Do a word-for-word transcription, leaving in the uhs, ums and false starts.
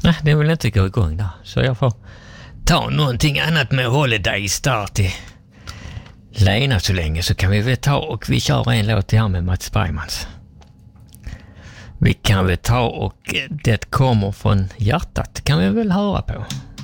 Nej, det vill inte gå igång där. Så jag får ta någonting annat med Holiday Start till Lena så länge, så kan vi väl ta och vi kör en låt här med Mats Bergmans. Vi kan väl ta och det kommer från hjärtat kan vi väl höra på.